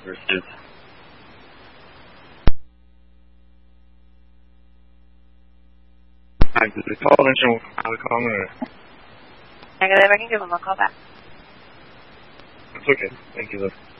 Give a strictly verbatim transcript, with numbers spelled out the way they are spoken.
versus. Hi, did the call mention Telecom or? Negative, I can give them a call back. It's okay. Thank you, though.